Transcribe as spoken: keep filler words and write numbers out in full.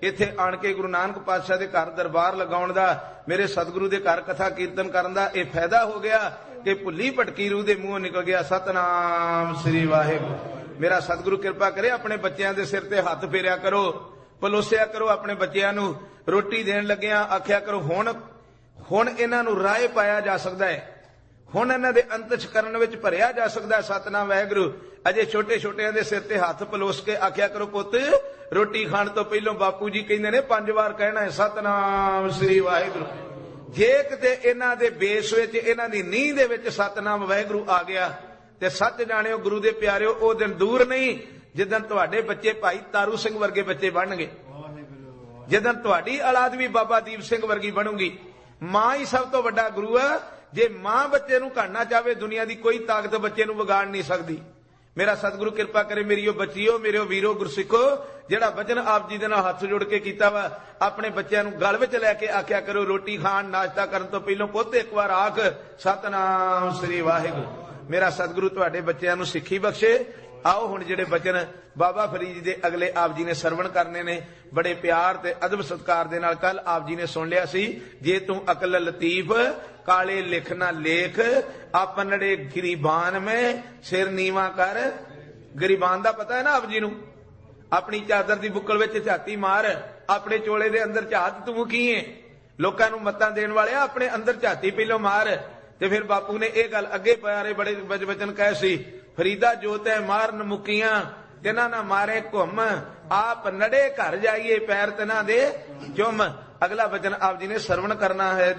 ਇੱਥੇ ਆਣ ਕੇ ਗੁਰੂ ਨਾਨਕ ਪਾਤਸ਼ਾਹ ਦੇ ਘਰ ਦਰਬਾਰ ਲਗਾਉਣ ਦਾ, ਮੇਰੇ ਸਤਿਗੁਰੂ ਦੇ ਘਰ ਕਥਾ ਕੀਰਤਨ ਕਰਨ ਦਾ ਇਹ ਫਾਇਦਾ ਹੋ ਗਿਆ ਕਿ ਭੁੱਲੀ ਭਟਕੀ ਰੂਹ ਦੇ ਮੂੰਹੋਂ ਨਿਕਲ ਗਿਆ ਸਤਨਾਮ ਸ੍ਰੀ ਵਾਹਿਗੁਰੂ। ਮੇਰਾ ਸਤਿਗੁਰੂ ਕਿਰਪਾ ਕਰੇ, ਆਪਣੇ ਬੱਚਿਆਂ ਦੇ ਸਿਰ ਤੇ ਹੱਥ ਫੇਰਿਆ ਕਰੋ, ਪਲੋਸਿਆ ਕਰੋ ਆਪਣੇ ਬੱਚਿਆਂ ਨੂੰ। ਰੋਟੀ ਦੇਣ ਲੱਗਿਆਂ ਆਖਿਆ ਕਰੋ ਹੁਣ ਹੁਣ ਇਹਨਾਂ ਨੂੰ ਰਾਹ ਪਾਇਆ ਜਾ ਸਕਦਾ ਹੈ, ਹੁਣ ਇਹਨਾਂ ਦੇ ਅੰਤਸ਼ਕਰਨ ਵਿੱਚ ਭਰਿਆ ਜਾ ਸਕਦਾ ਹੈ ਸਤਨਾਮ ਵਾਹਿਗੁਰੂ। ਅਜੇ ਛੋਟੇ ਛੋਟਿਆਂ ਦੇ ਸਿਰ ਤੇ ਹੱਥ ਪਲੋਸ ਕੇ ਆਖਿਆ ਕਰੋ ਪੁੱਤ ਰੋਟੀ ਖਾਣ ਤੋਂ ਪਹਿਲਾਂ ਬਾਪੂ ਜੀ ਕਹਿੰਦੇ ਨੇ ਪੰਜ ਵਾਰ ਕਹਿਣਾ ਹੈ ਸਤਨਾਮ ਸ੍ਰੀ ਵਾਹਿਗੁਰੂ। ਜੇ ਕਿਤੇ ਇਹਨਾਂ ਦੇ ਬੇਸ ਵਿੱਚ, ਇਹਨਾਂ ਦੀ ਨੀਂਹ ਦੇ ਵਿੱਚ ਸਤਨਾਮ ਵਾਹਿਗੁਰੂ ਆ ਗਿਆ ਤੇ ਸੱਚ ਜਾਣਿਓ ਗੁਰੂ ਦੇ ਪਿਆਰਿਓ, ਉਹ ਦਿਨ ਦੂਰ ਨਹੀਂ ਜਿੱਦਣ ਤੁਹਾਡੇ ਬੱਚੇ ਭਾਈ ਤਾਰੂ ਸਿੰਘ ਵਰਗੇ ਬੱਚੇ ਬਣਨਗੇ, ਜਿੱਦਣ ਤੁਹਾਡੀ ਔਲਾਦ ਵੀ ਬਾਬਾ ਦੀਪ ਸਿੰਘ ਵਰਗੀ ਬਣੂਗੀ। ਮਾਂ ਹੀ ਸਭ ਤੋਂ ਵੱਡਾ ਗੁਰੂ ਹੈ। ਜੇ ਮਾਂ ਬੱਚੇ ਨੂੰ ਘੜਨਾ ਚਾਹਵੇ, ਦੁਨੀਆ ਦੀ ਕੋਈ ਤਾਕਤ ਬੱਚੇ ਨੂੰ ਵਿਗਾੜ ਨਹੀਂ ਸਕਦੀ। ਮੇਰਾ ਸਤਿਗੁਰੂ ਕਿਰਪਾ ਕਰੇ, ਮੇਰੀਓ ਬੱਚੀਓ, ਮੇਰਿਓ ਵੀਰੋ ਗੁਰਸਿੱਖੋ, ਜਿਹੜਾ ਵਚਨ ਆਪ ਜੀ ਦੇ ਨਾਲ ਹੱਥ ਜੋੜ ਕੇ ਕੀਤਾ ਵਾ, ਆਪਣੇ ਬੱਚਿਆਂ ਨੂੰ ਗਲ ਵਿੱਚ ਲੈ ਕੇ ਆਖਿਆ ਕਰੋ ਰੋਟੀ ਖਾਣ ਨਾਸ਼ਤਾ ਕਰਨ ਤੋਂ ਪਹਿਲਾਂ ਪੁੱਤ ਇੱਕ ਵਾਰ ਆਖ ਸਤਨਾਮ ਸ੍ਰੀ ਵਾਹਿਗੁਰੂ। ਮੇਰਾ ਸਤਿਗੁਰੂ ਤੁਹਾਡੇ ਬੱਚਿਆਂ ਨੂੰ ਸਿੱਖੀ ਬਖਸ਼ੇ। ਆਓ ਹੁਣ ਜਿਹੜੇ ਬਚਨ ਬਾਬਾ ਫਰੀਦ ਦੇ ਅਗਲੇ ਆਪ ਜੀ ਨੇ ਸਰਵਣ ਕਰਨੇ ਨੇ, ਬੜੇ ਪਿਆਰ ਤੇ ਅਦਬ ਸਤਿਕਾਰ ਦੇ ਨਾਲ। ਕੱਲ ਆਪ ਜੀ ਨੇ ਸੁਣ ਲਿਆ ਸੀ, ਜੇ ਤੂੰ ਅਕਲ ਲਤੀਫ ਕਾਲੇ ਲਿਖ ਨਾ ਲੇਖ, ਆਪਨੜੇ ਗਰੀਬਾਨ ਮੈਂ ਸਿਰ ਨੀਵਾ ਕਰ। ਗਰੀਬਾਨ ਦਾ ਪਤਾ ਹੈ ਨਾ ਆਪ ਜੀ ਨੂੰ, ਆਪਣੀ ਚਾਦਰ ਦੀ ਬੁੱਕਲ ਵਿੱਚ ਝਾਤੀ ਮਾਰ, ਆਪਣੇ ਚੋਲੇ ਦੇ ਅੰਦਰ ਝਾਤ ਤੂੰ ਕੀ ਏ। ਲੋਕਾਂ ਨੂੰ ਮੱਤਾਂ ਦੇਣ ਵਾਲਿਆ ਆਪਣੇ ਅੰਦਰ ਝਾਤੀ ਪਹਿਲੋਂ ਮਾਰ। ਤੇ ਫਿਰ ਬਾਪੂ ਨੇ ਇਹ ਗੱਲ ਅੱਗੇ ਪਿਆਰੇ ਬੜੇ ਵਚਨ ਕਹੇ ਸੀ, ਫਰੀਦਾ ਜੋ ਤੈ ਮਾਰਨ ਮੁਕੀਆਂ ਤਿਨਾਂ ਨਾ ਮਾਰੇ ਘੁੰਮ, ਆਪ ਨੜੇ ਘਰ ਜਾਈਏ ਪੈਰ ਤਿਨਾਂ ਦੇ ਚੁੰਮ। ਅਗਲਾ ਵਚਨ ਆਪ ਜੀ ਨੇ ਸਰਵਣ ਕਰਨਾ ਹੈ।